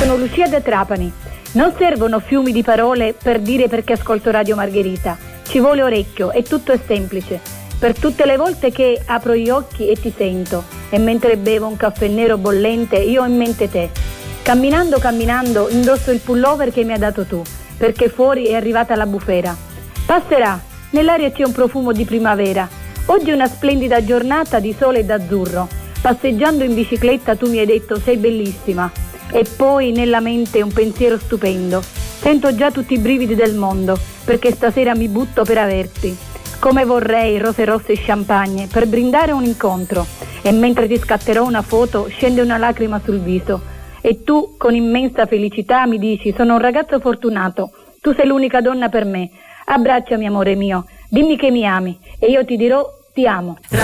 Sono Lucia da Trapani. Non servono fiumi di parole per dire perché ascolto Radio Margherita. Ci vuole orecchio e tutto è semplice. Per tutte le volte che apro gli occhi e ti sento, e mentre bevo un caffè nero bollente io ho in mente te. Camminando, indosso il pullover che mi ha dato tu, perché fuori è arrivata la bufera. Passerà, nell'aria c'è un profumo di primavera. Oggi è una splendida giornata di sole e d'azzurro. Passeggiando in bicicletta tu mi hai detto sei bellissima. E poi nella mente un pensiero stupendo. Sento già tutti i brividi del mondo, perché stasera mi butto per averti. Come vorrei rose rosse e champagne per brindare un incontro. E mentre ti scatterò una foto scende una lacrima sul viso. E tu con immensa felicità mi dici sono un ragazzo fortunato. Tu sei l'unica donna per me. Abbracciami amore mio, dimmi che mi ami e io ti dirò ti amo.